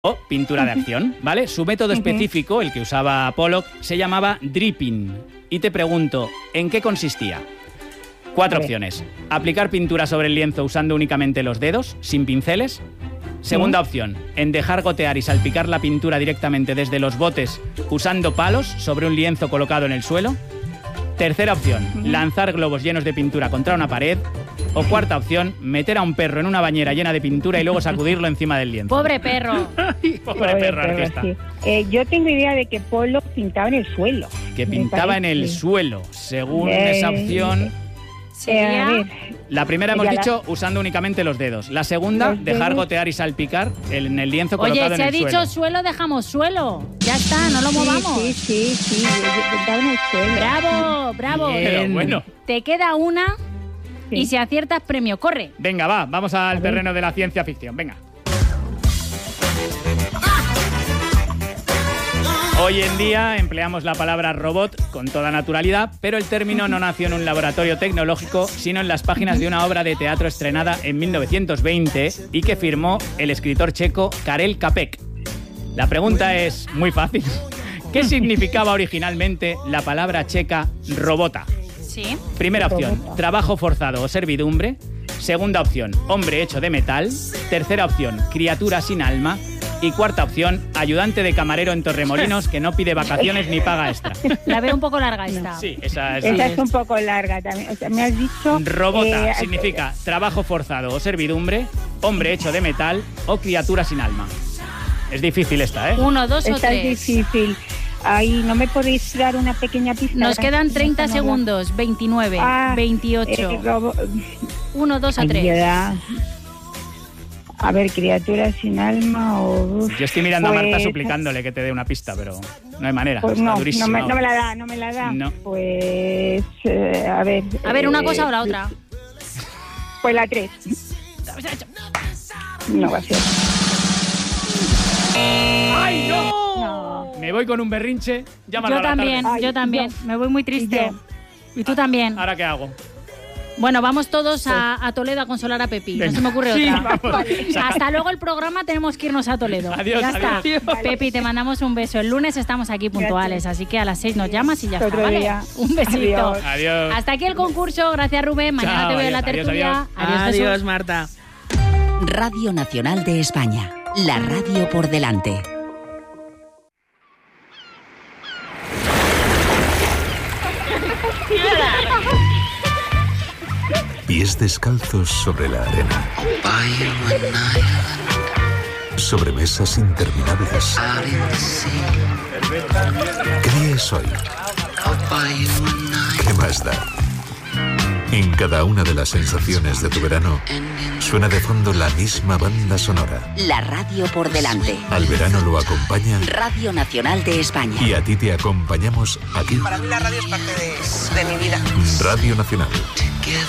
o pintura de acción, ¿vale? Su método específico, el que usaba Pollock, se llamaba dripping. Y te pregunto, ¿en qué consistía? 4 opciones. Aplicar pintura sobre el lienzo usando únicamente los dedos, sin pinceles. Segunda opción, en dejar gotear y salpicar la pintura directamente desde los botes usando palos sobre un lienzo colocado en el suelo. Tercera opción, lanzar globos llenos de pintura contra una pared. O cuarta opción, meter a un perro en una bañera llena de pintura y luego sacudirlo encima del lienzo. ¡Pobre perro! Pobre perro, artista. Sí. Yo tengo idea de que Pollock pintaba en el suelo. Que pintaba en el suelo. Según esa opción... Sería... a ver, La primera hemos dicho usando únicamente los dedos. La segunda, Los dejar dedos. gotear y salpicar en el lienzo colocado Oye, en se ha el suelo. dicho suelo, dejamos suelo. Ya está, no lo movamos. Sí, pintaba en el suelo. Bravo, bravo. Pero bueno. Te queda una Sí. y si aciertas premio, corre. Venga, vamos al terreno de la ciencia ficción. Venga. Hoy en día empleamos la palabra robot con toda naturalidad, pero el término no nació en un laboratorio tecnológico, sino en las páginas de una obra de teatro estrenada en 1920 y que firmó el escritor checo Karel Čapek. La pregunta es muy fácil. ¿Qué significaba originalmente la palabra checa robota? Sí. Primera opción, trabajo forzado o servidumbre. Segunda opción, hombre hecho de metal. Tercera opción, criatura sin alma. Y cuarta opción, ayudante de camarero en Torremolinos que no pide vacaciones ni paga extra. La veo un poco larga esta. Sí, esa es. Esa es un poco larga también. O sea, me has dicho... Robota significa trabajo forzado o servidumbre, hombre hecho de metal o criatura sin alma. Es difícil esta, ¿eh? 1, 2 o Esta es 3. difícil. Ahí, ¿no me podéis dar una pequeña pista? Nos Ahora quedan que 30 estamos hablando. segundos. 29, Ah, 28. 1, 2 o 3. Ayuda. A ver, criatura sin alma o... Yo estoy mirando a Marta pues- suplicándole que te dé una pista, pero no hay manera. Pues Está no durísima. me la da. No. Pues, a ver... A ver, una cosa o la otra. Pues la 3. No va a ser. ¡Ay, no! No. Me voy con un berrinche. Llámalo Yo a la también, tarde. Ay, yo también. yo. Me voy muy triste. Y Y tú también. ¿Ahora qué hago? Bueno, vamos todos a Toledo a consolar a Pepi. No Venga. se me ocurre Sí, otra. vamos. Hasta luego el programa, tenemos que irnos a Toledo. Adiós, ya está. adiós. Pepi, te mandamos un beso. El lunes estamos aquí puntuales, así que a las 6 nos llamas y ya está, Otro ¿vale? día. Un besito. Adiós. Adiós. Hasta aquí el concurso. Gracias, Rubén. Mañana Chao, te veo en la adiós, adiós, tertulia. adiós. Jesús. Adiós, Marta. Radio Nacional de España. La radio por delante. Pies descalzos sobre la arena. Sobre mesas interminables. ¿Qué día es hoy? ¿Qué más da? En cada una de las sensaciones de tu verano suena de fondo la misma banda sonora. La radio por delante. Al verano lo acompaña Radio Nacional de España. y a ti te acompañamos aquí. Para mí la radio es parte de mi vida. Radio Nacional.